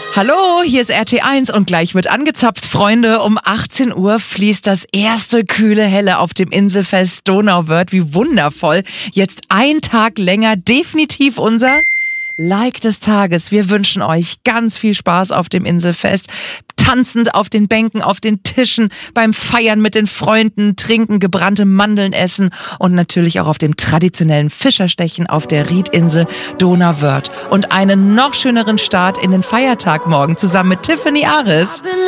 Hallo, hier ist RT1 und gleich wird angezapft, Freunde. Um 18 Uhr fließt das erste kühle Helle auf dem Inselfest Donauwörth. Wie wundervoll. Jetzt ein Tag länger, definitiv unser Like des Tages. Wir wünschen euch ganz viel Spaß auf dem Inselfest. Tanzend auf den Bänken, auf den Tischen, beim Feiern mit den Freunden, trinken, gebrannte Mandeln essen und natürlich auch auf dem traditionellen Fischerstechen auf der Riedinsel Donauwörth. Und einen noch schöneren Start in den Feiertag morgen zusammen mit Tiffany Aris.